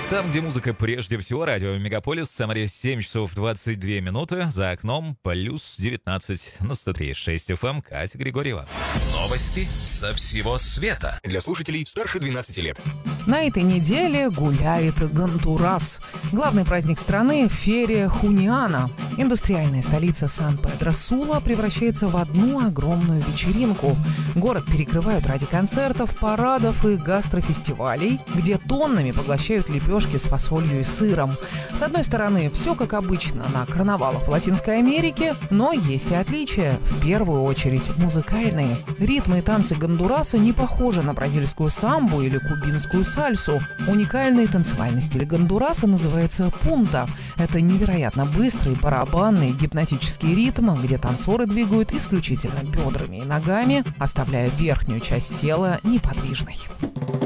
Там, где музыка прежде всего, радио Мегаполис, Самаре 7 часов 22 минуты, за окном плюс 19 на 103.6 FM, Катя Григорьева. Новости со всего света для слушателей старше 12 лет. На этой неделе гуляет Гондурас. Главный праздник страны – Ферия Хуниана. Индустриальная столица Сан-Педро-Сула превращается в одну огромную вечеринку. Город перекрывают ради концертов, парадов и гастрофестивалей, где тоннами поглощают лепешки с фасолью и сыром. С одной стороны, все как обычно на карнавалах в Латинской Америке, но есть и отличия, в первую очередь музыкальные. Ритмы и танцы Гондураса не похожи на бразильскую самбу или кубинскую сальсу. Уникальный танцевальный стиль Гондураса называется пунта. Это невероятно быстрый барабанный гипнотический ритм, где танцоры двигают исключительно бедрами и ногами, оставляя верхнюю часть тела неподвижной.